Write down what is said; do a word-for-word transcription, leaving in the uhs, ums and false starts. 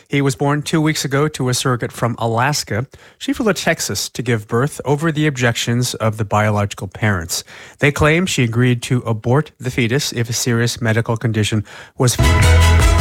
He was born two weeks ago to a surrogate from Alaska. She flew to Texas to give birth over the objections of the biological parents. They claim she agreed to abort the fetus if a serious medical condition was